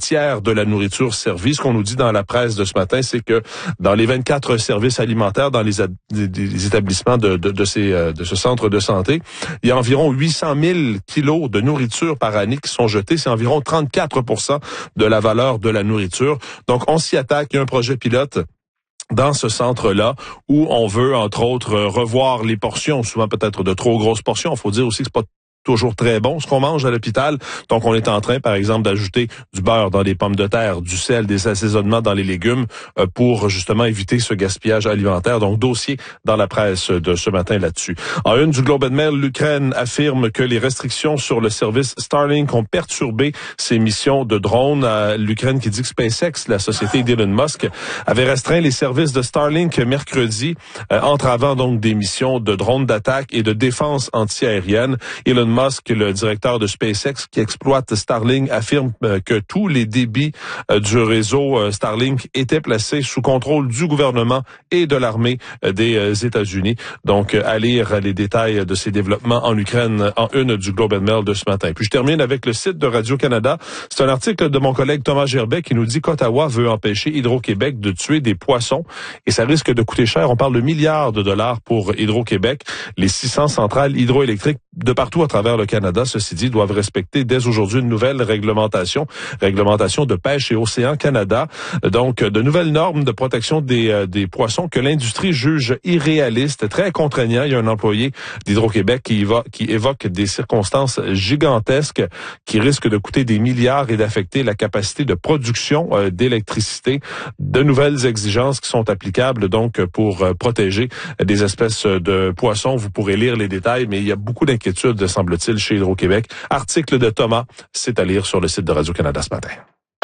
tiers de la nourriture servie. Ce qu'on nous dit dans la presse de ce matin, c'est que dans les 24 services alimentaires, dans les établissements de ce centre de santé, il y a environ 800 000 kilos de nourriture par année qui sont jetés. C'est environ 34% de la valeur de la nourriture. Donc, on s'y attaque. Il y a un projet pilote dans ce centre-là, où on veut, entre autres, revoir les portions, souvent peut-être de trop grosses portions. Il faut dire aussi que c'est pas toujours très bon ce qu'on mange à l'hôpital. Donc, on est en train, par exemple, d'ajouter du beurre dans les pommes de terre, du sel, des assaisonnements dans les légumes pour justement éviter ce gaspillage alimentaire. Donc, dossier dans la presse de ce matin là-dessus. En une du Globe and Mail, l'Ukraine affirme que les restrictions sur le service Starlink ont perturbé ses missions de drones. L'Ukraine qui dit que SpaceX, la société d'Elon Musk, avait restreint les services de Starlink mercredi, entravant donc des missions de drones d'attaque et de défense antiaérienne. Elon Musk, le directeur de SpaceX qui exploite Starlink, affirme que tous les débits du réseau Starlink étaient placés sous contrôle du gouvernement et de l'armée des États-Unis. Donc, à lire les détails de ces développements en Ukraine en une du Globe and Mail de ce matin. Puis je termine avec le site de Radio-Canada. C'est un article de mon collègue Thomas Gerbet qui nous dit qu'Ottawa veut empêcher Hydro-Québec de tuer des poissons et ça risque de coûter cher. On parle de milliards de dollars pour Hydro-Québec. Les 600 centrales hydroélectriques de partout à travers le Canada, ceci dit, doivent respecter dès aujourd'hui une nouvelle réglementation de pêche et océan Canada. Donc, de nouvelles normes de protection des poissons que l'industrie juge irréalistes, très contraignants. Il y a un employé d'Hydro-Québec qui évoque des circonstances gigantesques qui risquent de coûter des milliards et d'affecter la capacité de production d'électricité. De nouvelles exigences qui sont applicables donc pour protéger des espèces de poissons. Vous pourrez lire les détails, mais il y a beaucoup d'inquiétudes, semble-t-il, chez Hydro-Québec. Article de Thomas, c'est à lire sur le site de Radio-Canada ce matin.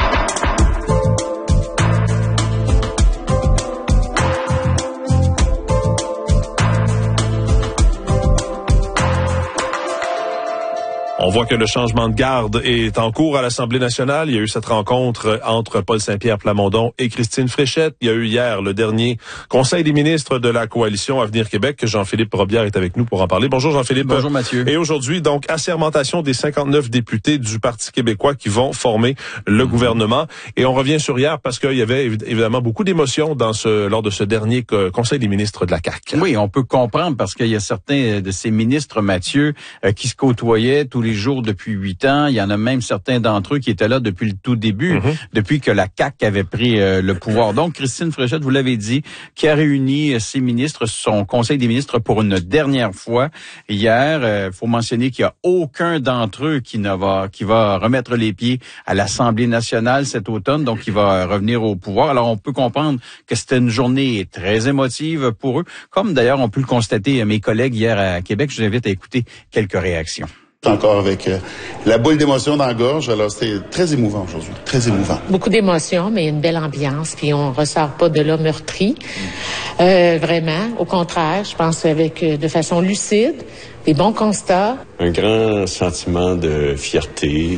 On voit que le changement de garde est en cours à l'Assemblée nationale. Il y a eu cette rencontre entre Paul Saint-Pierre Plamondon et Christine Fréchette. Il y a eu hier le dernier Conseil des ministres de la coalition Avenir Québec. Jean-Philippe Robillard est avec nous pour en parler. Bonjour Jean-Philippe. Bonjour Mathieu. Et aujourd'hui, donc, assermentation des 59 députés du Parti québécois qui vont former le gouvernement. Et on revient sur hier parce qu'il y avait évidemment beaucoup d'émotions lors de ce dernier Conseil des ministres de la CAQ. Oui, on peut comprendre parce qu'il y a certains de ces ministres, Mathieu, qui se côtoyaient tous les jours depuis 8 ans. Il y en a même certains d'entre eux qui étaient là depuis le tout début, depuis que la CAQ avait pris le pouvoir. Donc, Christine Fréchette, vous l'avez dit, qui a réuni ses ministres, son Conseil des ministres pour une dernière fois hier. Faut mentionner qu'il n'y a aucun d'entre eux qui va remettre les pieds à l'Assemblée nationale cet automne, donc qui va revenir au pouvoir. Alors, on peut comprendre que c'était une journée très émotive pour eux, comme d'ailleurs on peut le constater mes collègues hier à Québec. Je vous invite à écouter quelques réactions. Encore avec la boule d'émotion dans la gorge. Alors, c'était très émouvant aujourd'hui, très émouvant. Beaucoup d'émotions, mais une belle ambiance, puis on ressort pas de là meurtri. Vraiment, au contraire, je pense de façon lucide, des bons constats. Un grand sentiment de fierté,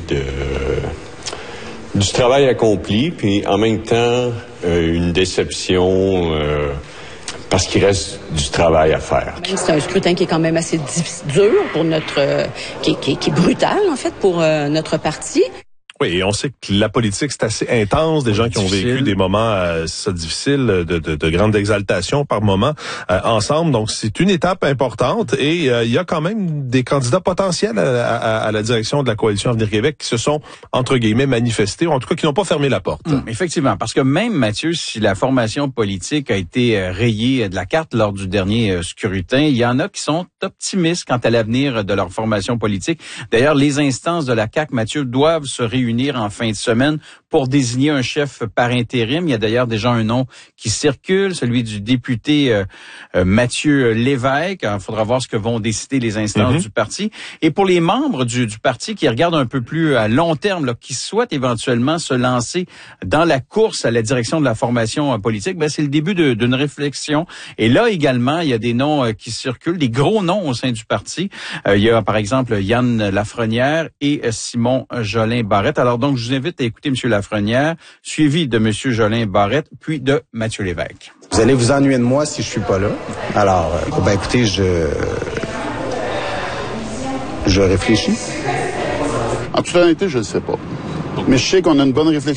du travail accompli, puis en même temps, une déception... parce qu'il reste du travail à faire. C'est un scrutin qui est quand même assez dur pour qui est brutal en fait pour notre parti. Oui, et on sait que la politique, c'est assez intense. Des gens qui ont vécu des moments difficiles, de grande exaltation par moment ensemble. Donc, c'est une étape importante. Et il y a quand même des candidats potentiels à la direction de la coalition Avenir Québec qui se sont, entre guillemets, manifestés, ou en tout cas qui n'ont pas fermé la porte. Effectivement, parce que même, Mathieu, si la formation politique a été rayée de la carte lors du dernier scrutin, il y en a qui sont optimistes quant à l'avenir de leur formation politique. D'ailleurs, les instances de la CAQ, Mathieu, doivent se réunir en fin de semaine pour désigner un chef par intérim. Il y a d'ailleurs déjà un nom qui circule, celui du député Mathieu Lévesque. Il faudra voir ce que vont décider les instances du parti. Et pour les membres du parti qui regardent un peu plus à long terme, là, qui souhaitent éventuellement se lancer dans la course à la direction de la formation politique, c'est le début d'une réflexion. Et là également, il y a des noms qui circulent, des gros noms au sein du parti. Il y a par exemple Yann Lafrenière et Simon Jolin-Barrette. Alors donc, je vous invite à écouter M. Lafrenière, suivi de M. Jolin-Barrette, puis de Mathieu Lévesque. Vous allez vous ennuyer de moi si je suis pas là. Alors, écoutez, je réfléchis. En toute honnêteté, je ne sais pas. Mais je sais qu'on a une bonne réflexion.